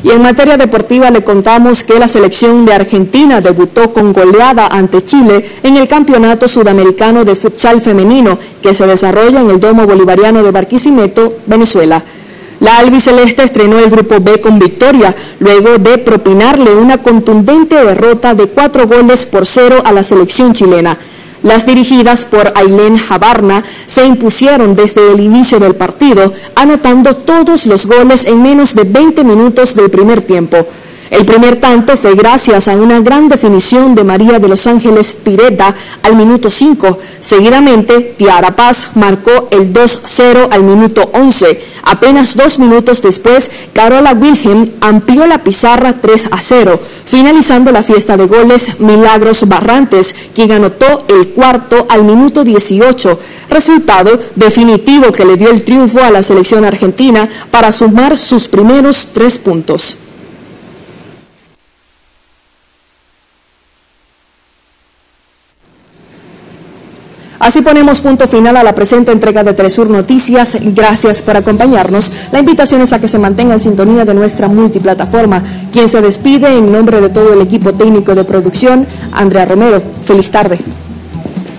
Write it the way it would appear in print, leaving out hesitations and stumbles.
Y en materia deportiva le contamos que la selección de Argentina debutó con goleada ante Chile en el Campeonato Sudamericano de Futsal Femenino que se desarrolla en el Domo Bolivariano de Barquisimeto, Venezuela. La albiceleste estrenó el Grupo B con victoria, luego de propinarle una contundente derrota de 4-0 a la selección chilena. Las dirigidas por Ailén Jabarna se impusieron desde el inicio del partido, anotando todos los goles en menos de 20 minutos del primer tiempo. El primer tanto fue gracias a una gran definición de María de los Ángeles Pireta al minuto 5. Seguidamente, Tiara Paz marcó el 2-0 al minuto 11. Apenas 2 minutos después, Carola Wilhelm amplió la pizarra 3-0, finalizando la fiesta de goles Milagros Barrantes, quien anotó el cuarto al minuto 18, resultado definitivo que le dio el triunfo a la selección argentina para sumar sus primeros 3 puntos. Así ponemos punto final a la presente entrega de Telesur Noticias. Gracias por acompañarnos. La invitación es a que se mantenga en sintonía de nuestra multiplataforma. Quien se despide en nombre de todo el equipo técnico de producción, Andrea Romero. Feliz tarde.